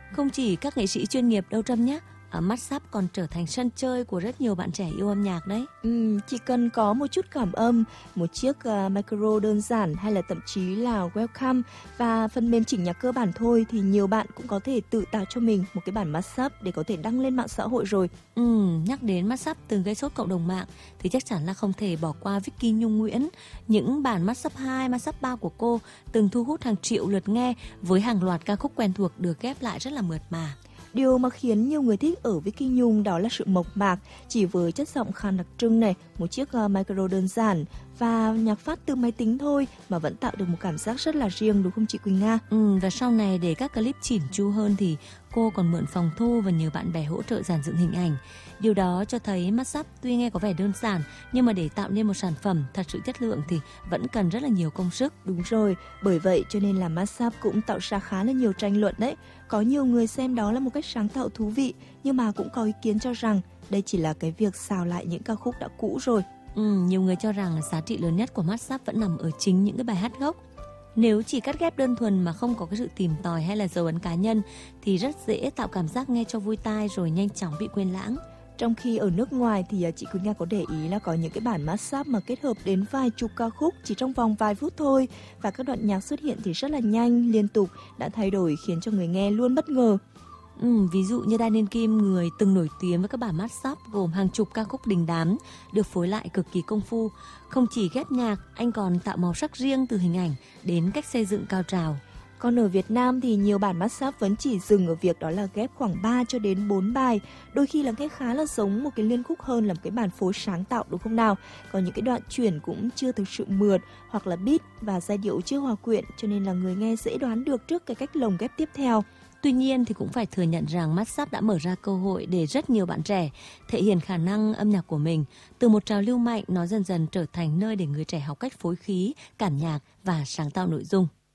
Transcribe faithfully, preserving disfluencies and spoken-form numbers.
Không chỉ các nghệ sĩ chuyên nghiệp đâu Trâm nhé, ở Matsap còn trở thành sân chơi của rất nhiều bạn trẻ yêu âm nhạc đấy. Ừ, chỉ cần có một chút cảm âm, một chiếc uh, micro đơn giản hay là thậm chí là welcome và phần mềm chỉnh nhạc cơ bản thôi thì nhiều bạn cũng có thể tự tạo cho mình một cái bản Matsap để có thể đăng lên mạng xã hội rồi. Ừ, nhắc đến Matsap từng gây sốt cộng đồng mạng thì chắc chắn là không thể bỏ qua Vicky Nhung Nguyễn. Những bản Matsap hai, Matsap ba của cô từng thu hút hàng triệu lượt nghe với hàng loạt ca khúc quen thuộc được ghép lại rất là mượt mà. Điều mà khiến nhiều người thích ở Vicky Nhung đó là sự mộc mạc, chỉ với chất giọng khàn đặc trưng này, một chiếc uh, micro đơn giản và nhạc phát từ máy tính thôi mà vẫn tạo được một cảm giác rất là riêng, đúng không chị Quỳnh Nga? Ừ, và sau này để các clip chỉn chu hơn thì cô còn mượn phòng thu và nhờ bạn bè hỗ trợ dàn dựng hình ảnh. Điều đó cho thấy Matsap tuy nghe có vẻ đơn giản nhưng mà để tạo nên một sản phẩm thật sự chất lượng thì vẫn cần rất là nhiều công sức. Đúng rồi, bởi vậy cho nên là Matsap cũng tạo ra khá là nhiều tranh luận đấy. Có nhiều người xem đó là một cách sáng tạo thú vị, nhưng mà cũng có ý kiến cho rằng đây chỉ là cái việc xào lại những ca khúc đã cũ rồi. Ừ, nhiều người cho rằng giá trị lớn nhất của Matsap vẫn nằm ở chính những cái bài hát gốc. Nếu chỉ cắt ghép đơn thuần mà không có cái sự tìm tòi hay là dấu ấn cá nhân thì rất dễ tạo cảm giác nghe cho vui tai rồi nhanh chóng bị quên lãng. Trong khi ở nước ngoài thì chị Quỳnh Nga có để ý là có những cái bản Matsap mà kết hợp đến vài chục ca khúc chỉ trong vòng vài phút thôi, và các đoạn nhạc xuất hiện thì rất là nhanh, liên tục, đã thay đổi khiến cho người nghe luôn bất ngờ. Ừ, ví dụ như Daniel Kim, người từng nổi tiếng với các bản Matsap gồm hàng chục ca khúc đình đám được phối lại cực kỳ công phu. Không chỉ ghép nhạc, anh còn tạo màu sắc riêng từ hình ảnh đến cách xây dựng cao trào. Còn ở Việt Nam thì nhiều bản Matsap vẫn chỉ dừng ở việc đó là ghép khoảng ba cho đến bốn bài, đôi khi là nghe khá là giống một cái liên khúc hơn là một cái bản phối sáng tạo, đúng không nào? Còn những cái đoạn chuyển cũng chưa thực sự mượt, hoặc là beat và giai điệu chưa hòa quyện, cho nên là người nghe dễ đoán được trước cái cách lồng ghép tiếp theo. Tuy nhiên thì cũng phải thừa nhận rằng Matsap đã mở ra cơ hội để rất nhiều bạn trẻ thể hiện khả năng âm nhạc của mình. Từ một trào lưu mạnh, nó dần dần trở thành nơi để người trẻ học cách phối khí, cảm nhạc và sáng tạo nội dung.